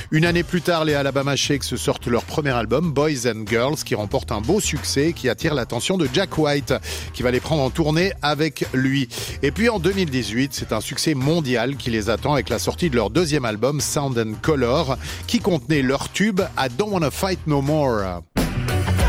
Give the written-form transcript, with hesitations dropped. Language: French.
Une année plus tard, les Alabama Shakes sortent leur premier album, Boys and Girls, qui remporte un beau succès, qui attire l'attention de Jack White, qui va les prendre en tournée avec lui. Et puis en 2018, c'est un succès mondial qui les attend avec la sortie de leur deuxième album, Sound and Color, qui contenait leur tube I Don't Wanna Fight No More.